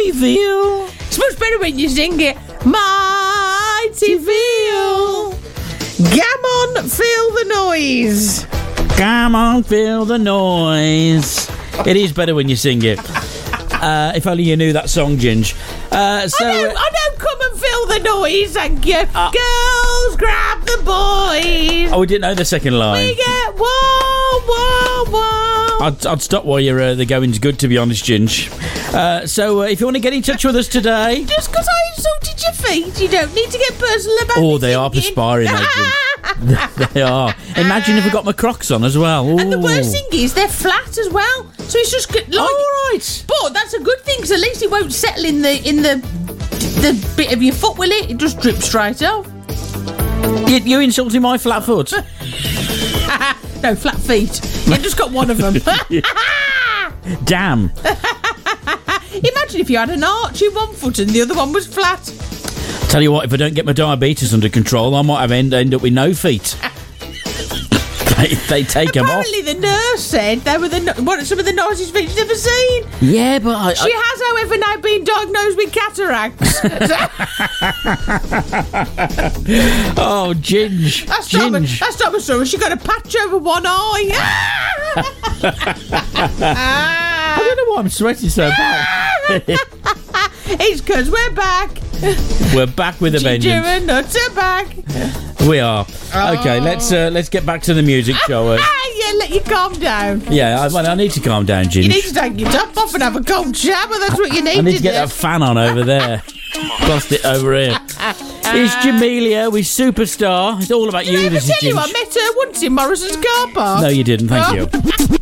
Mighty feel. It's much better when you sing it. Mighty feel. Gammon, feel the noise. Come on, feel the noise. It is better when you sing it. If only you knew that song, Ginge. I know, come and feel the noise, thank you. Girls, grab the boys. Oh, we didn't know the second line. We get whoa, whoa, whoa. I'd stop while the going's good, to be honest, Ginge. So if you want to get in touch with us today... Just because I insulted your feet, you don't need to get personal about it. Oh, they are perspiring, they They are. Imagine if we got my Crocs on as well. Ooh. And the worst thing is they're flat as well, so it's just like. Oh, right. But that's a good thing, because at least it won't settle in the bit of your foot, will it? It just drips straight off. You insulting my flat foot? No, flat feet. You just got one of them. Damn. Imagine if you had an arch in one foot and the other one was flat. Tell you what, if I don't get my diabetes under control, I might end up with no feet. they take them off. Apparently, the nurse said they were some of the nicest feet she's ever seen. Yeah, but she has, however, now been diagnosed with cataracts. Oh, Ginge. That's not a story. She got a patch over one eye. I don't know why I'm sweating so bad. It's because we're back. We're back with a vengeance. Ginger and Nuts are back. We are. Okay, let's get back to the music, shall we? Yeah, let you calm down. Yeah, I need to calm down, Ginge. You need to take your top off and have a cold shower. That's what you need to do. I need to get that fan on over there. Bust it over here. It's Jamelia with Superstar. It's all about you. Did I ever tell you I met her once in Morrison's car park? No, you didn't. Thank you.